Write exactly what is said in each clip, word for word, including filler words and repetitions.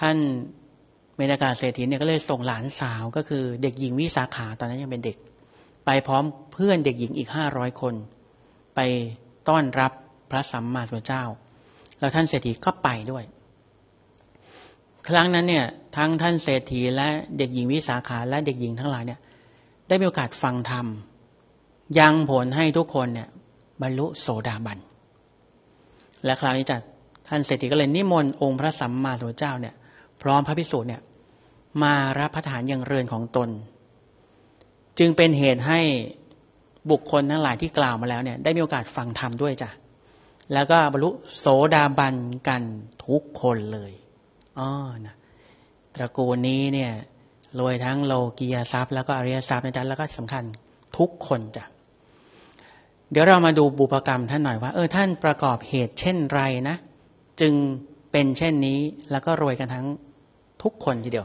ท่านเมนากาเศรษฐีเนี่ยก็เลยส่งหลานสาวก็คือเด็กหญิงวิสาขาตอนนั้นยังเป็นเด็กไปพร้อมเพื่อนเด็กหญิงอีกห้าร้อยคนไปต้อนรับพระสัมมาสัมพุทธเจ้าแล้วท่านเศรษฐีก็ไปด้วยครั้งนั้นเนี่ยทั้งท่านเศรษฐีและเด็กหญิงวิสาขาและเด็กหญิงทั้งหลายเนี่ยได้มีโอกาสฟังธรรมยังผลให้ทุกคนเนี่ยบรรลุโสดาบันและคราวนี้จ้ะท่านเศรษฐีก็เลยนิมนต์องค์พระสัมมาสัมพุทธเจ้าเนี่ยพร้อมพระภิกษุเนี่ยมารับพระทหารยังเรือนของตนจึงเป็นเหตุให้บุคคลทั้งหลายที่กล่าวมาแล้วเนี่ยได้มีโอกาสฟังธรรมด้วยจ้ะแล้วก็บรรลุโสดาบันกันทุกคนเลยอ๋อนะตระกูลนี้เนี่ยรวยทั้งโลกียทรัพย์แล้วก็อริยทรัพย์นะจ๊ะแล้วก็สำคัญทุกคนจ้ะเดี๋ยวเรามาดูบุพกรรมท่านหน่อยว่าเออท่านประกอบเหตุเช่นไรนะจึงเป็นเช่นนี้แล้วก็รวยกันทั้งทุกคนทีเดียว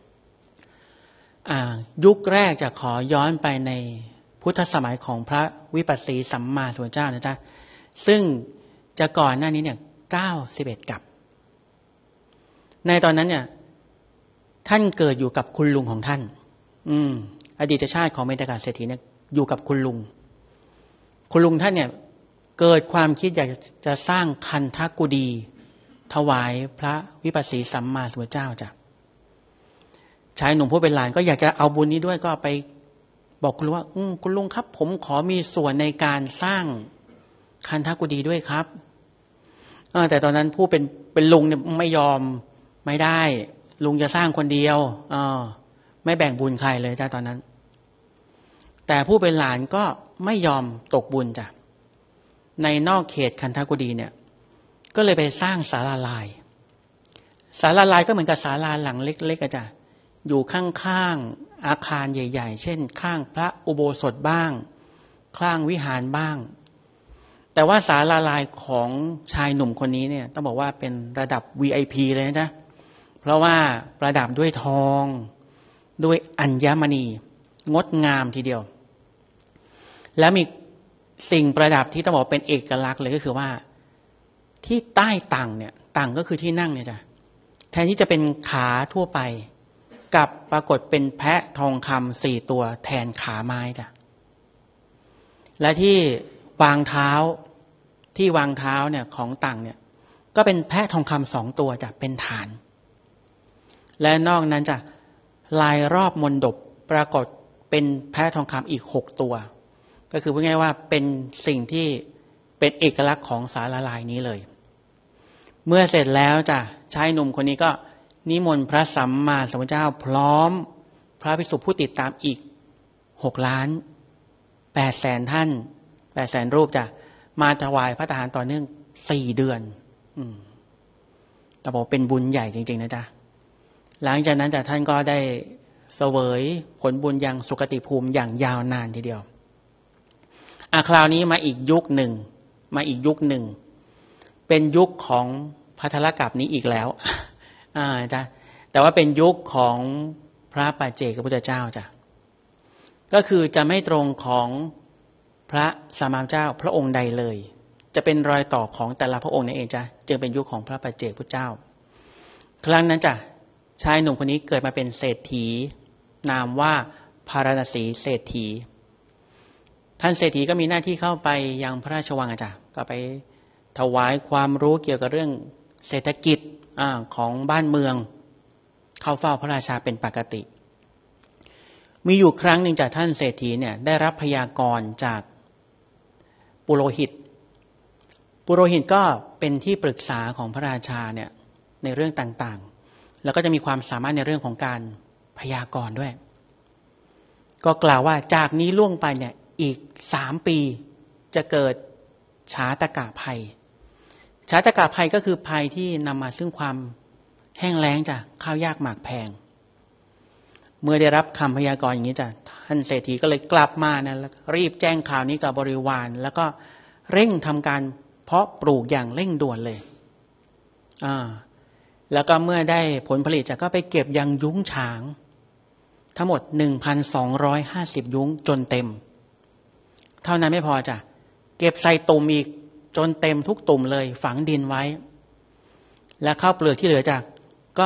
ยุคแรกจะขอย้อนไปในพุทธสมัยของพระวิปัสสีสัมมาสัมพุทธเจ้านะจ๊ะซึ่งจะก่อนหน้านี้เนี่ยเก้าสิบเอ็ดกับในตอนนั้นเนี่ยท่านเกิดอยู่กับคุณลุงของท่านอืมอดีตชาติของเมตตาเศรษฐีเนี่ยอยู่กับคุณลุงคุณลุงท่านเนี่ยเกิดความคิดอยากจะสร้างคันธกุฎีถวายพระวิปัสสีสัมมาสัมพุทธเจ้าจ้ะชายหนุ่มผู้เป็นหลานก็อยากจะเอาบุญนี้ด้วยก็ไปบอกคุณลุงว่าอืมคุณลุงครับผมขอมีส่วนในการสร้างคันธกุฎีด้วยครับแต่ตอนนั้นผู้เป็นเป็นลุงเนี่ยไม่ยอมไม่ได้ลุงจะสร้างคนเดียวอ๋อไม่แบ่งบุญใครเลยจ้ะตอนนั้นแต่ผู้เป็นหลานก็ไม่ยอมตกบุญจ้ะในนอกเขตคันธกุฎีเนี่ยก็เลยไปสร้างศาลาลายศาลาลายก็เหมือนกับศาลาหลังเล็กๆจ้ะอยู่ข้างๆอาคารใหญ่ๆเช่นข้างพระอุโบสถบ้างข้างวิหารบ้างแต่ว่าศาลาลายของชายหนุ่มคนนี้เนี่ยต้องบอกว่าเป็นระดับ วี ไอ พี เลยนะจ๊ะเพราะว่าประดับด้วยทองด้วยอัญมณีงดงามทีเดียวและมีสิ่งประดับที่ต้องบอกเป็นเอกลักษณ์เลยก็คือว่าที่ใต้ตังเนี่ยตังก็คือที่นั่งเนี่ยจ้ะแทนที่จะเป็นขาทั่วไปกับปรากฏเป็นแพะทองคำสี่ตัวแทนขาไม้จ้ะและที่วางเท้าที่วางเท้าเนี่ยของตังเนี่ยก็เป็นแพะทองคำสองตัวจ้ะเป็นฐานและนอกนั้นจ้ะลายรอบมณฑปปรากฏเป็นแพะทองคำอีกหกตัวก็คือพูดง่ายๆว่าเป็นสิ่งที่เป็นเอกลักษณ์ของศาลาลายนี้เลยเมื่อเสร็จแล้วจ้ะชายหนุ่มคนนี้ก็นิมนต์พระสัมมาสัมพุทธเจ้าพร้อมพระภิกษุผู้ติดตามอีกหกล้านแปดแสนท่านแปดแสนรูปจ้ะมาถวายพระทหารต่อเนื่องสี่เดือนอืมแต่บอกเป็นบุญใหญ่จริงๆนะจ๊ะหลังจากนั้นจ้ะท่านก็ได้เสวยผลบุญอย่างสุคติภูมิอย่างยาวนานทีเดียวอ่ะคราวนี้มาอีกยุคหนึ่งมาอีกยุคหนึ่งเป็นยุคของภัทรกัปนี้อีกแล้วอ่าจ้ะแต่ว่าเป็นยุคของพระปัจเจกพุทธเจ้าจ้ะก็คือจะไม่ตรงของพระสัมมาสัมพุทธเจ้าพระองค์ใดเลยจะเป็นรอยต่อของแต่ละพระองค์นั่นเองจ้ะจึงเป็นยุคของพระปัจเจกพุทธเจ้าครั้งนั้นจ้ะชายหนุ่มคนนี้เกิดมาเป็นเศรษฐีนามว่าพาราณสีเศรษฐีท่านเศรษฐีก็มีหน้าที่เข้าไปยังพระราชวังจ้ะก็ไปถวายความรู้เกี่ยวกับเรื่องเศรษฐกิจของบ้านเมืองเข้าเฝ้าพระราชาเป็นปกติมีอยู่ครั้งหนึ่งจากท่านเศรษฐีเนี่ยได้รับพยากรณ์จากปุโรหิตปุโรหิตก็เป็นที่ปรึกษาของพระราชาเนี่ยในเรื่องต่างๆแล้วก็จะมีความสามารถในเรื่องของการพยากรณ์ด้วยก็กล่าวว่าจากนี้ล่วงไปเนี่ยอีกสามปีจะเกิดฉาตกะภัยฉาตกะภัยก็คือภัยที่นำมาซึ่งความแห้งแล้งจ้ะข้าวยากหมากแพงเมื่อได้รับคำพยากรณ์อย่างนี้จ้ะท่านเศรษฐีก็เลยกลับมานะแล้วรีบแจ้งข่าวนี้กับบริวารแล้วก็เร่งทำการเพาะปลูกอย่างเร่งด่วนเลยอ่าแล้วก็เมื่อได้ผลผลิตจ้ะก็ไปเก็บยังยุ้งฉางทั้งหมด หนึ่งพันสองร้อยห้าสิบ ยุ้งจนเต็มเท่านั้นไม่พอจ้ะเก็บใส่ตุ่มอีกจนเต็มทุกตุ่มเลยฝังดินไว้และข้าวเปลือกที่เหลือจาก